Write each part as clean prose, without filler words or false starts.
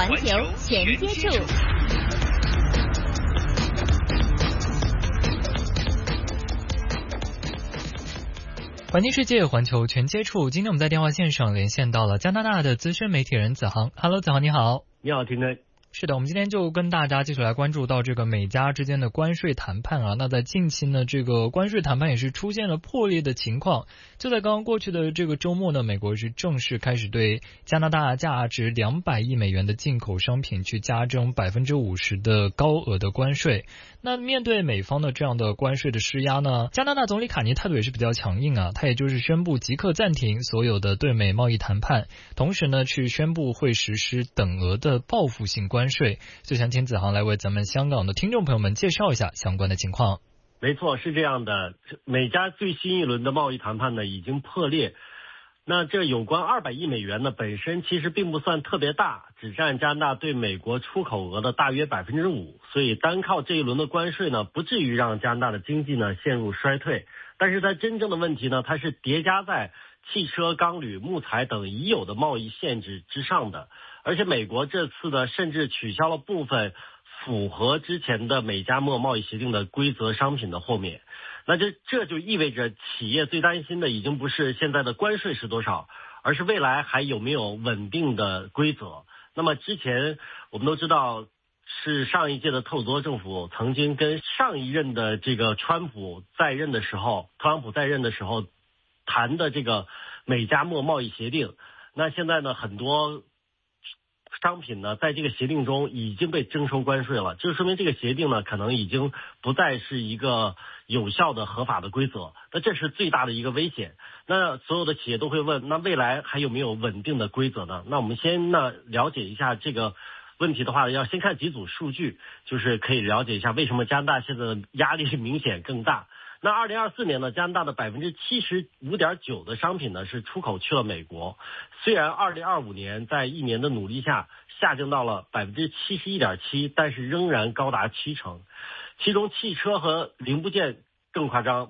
环球全接触。 环境世界，环球全接触。今天我们在电话线上连线到了加拿大的资深媒体人子航。Hello， 子航你好。 你好，听哥。 是的，我们今天就跟大家继续来关注到这个美加之间的关税谈判啊。那在近期呢，这个关税谈判也是出现了破裂的情况。就在刚刚过去的这个周末呢，美国是正式开始对加拿大价值200亿美元的进口商品去加征50%的高额的关税。那面对美方的这样的关税的施压呢，加拿大总理卡尼态度也是比较强硬啊，他也就是宣布即刻暂停所有的对美贸易谈判，同时呢去宣布会实施等额的报复性关税。就想请子航来为咱们香港的听众朋友们介绍一下相关的情况。 没错，是这样的，美加最新一轮的贸易谈判呢已经破裂。那这有关200亿美元呢本身其实并不算特别大，只占加拿大对美国出口额的大约 5%， 所以单靠这一轮的关税呢不至于让加拿大的经济呢陷入衰退。但是在真正的问题呢，它是叠加在汽车、钢铝、木材等已有的贸易限制之上的。而且美国这次呢甚至取消了部分符合之前的美加贸易协定的规则商品的豁免。那这就意味着企业最担心的已经不是现在的关税是多少，而是未来还有没有稳定的规则。那么之前我们都知道，是上一届的特鲁多政府曾经跟上一任的这个特朗普在任的时候谈的这个美加贸易协定。那现在呢，很多商品呢在这个协定中已经被征收关税了，就说明这个协定呢可能已经不再是一个有效的合法的规则。那这是最大的一个危险。那所有的企业都会问，那未来还有没有稳定的规则呢？那我们先呢了解一下这个问题的话，要先看几组数据，就是可以了解一下为什么加拿大现在的压力明显更大。那2024年呢，加拿大的 75.9% 的商品呢是出口去了美国。虽然2025年在1年的努力下下降到了 71.7%， 但是仍然高达70%。其中汽车和零部件更夸张，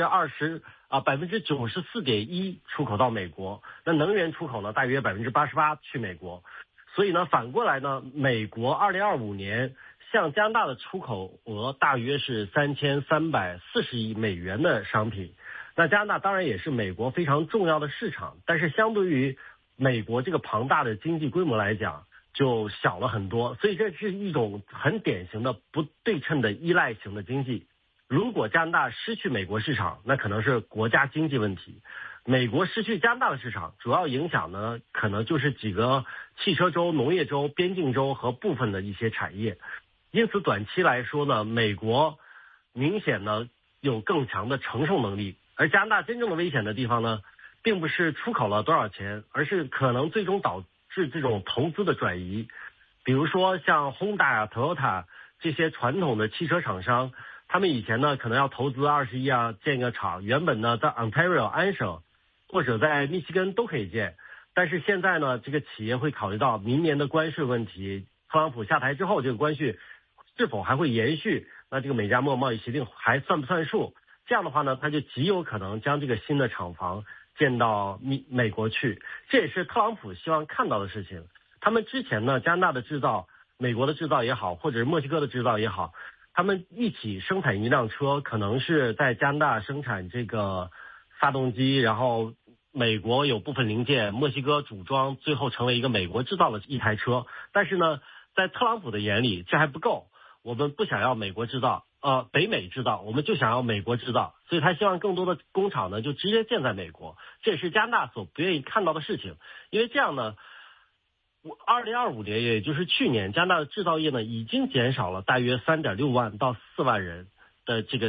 94.1% 出口到美国。那能源出口呢大约 88% 去美国。所以呢，反过来呢，美国2025年向加拿大的出口额大约是3340亿美元的商品。那加拿大当然也是美国非常重要的市场，但是相对于美国这个庞大的经济规模来讲就小了很多。所以这是一种很典型的不对称的依赖型的经济。如果加拿大失去美国市场，那可能是国家经济问题。美国失去加拿大的市场，主要影响呢可能就是几个汽车州、农业州、边境州和部分的一些产业。因此短期来说呢，美国明显呢有更强的承受能力。而加拿大真正的危险的地方呢，并不是出口了多少钱，而是可能最终导致这种投资的转移。比如说像 Honda、Toyota 这些传统的汽车厂商，他们以前呢可能要投资20亿啊建一个厂，原本呢在 Ontario 安省或者在密西根都可以建。但是现在呢，这个企业会考虑到明年的关税问题，特朗普下台之后这个关税是否还会延续，那这个美加贸易协定还算不算数？这样的话呢，他就极有可能将这个新的厂房建到美国去。这也是特朗普希望看到的事情。他们之前呢，加拿大的制造、美国的制造也好，或者是墨西哥的制造也好，他们一起生产一辆车，可能是在加拿大生产这个发动机，然后美国有部分零件，墨西哥组装，最后成为一个美国制造的一台车。但是呢，在特朗普的眼里这还不够，我们不想要美国制造，北美制造，我们就想要美国制造。所以他希望更多的工厂呢就直接建在美国。这也是加拿大所不愿意看到的事情。因为这样呢，2025年也就是去年，加拿大的制造业呢已经减少了大约3.6万到4万人的这个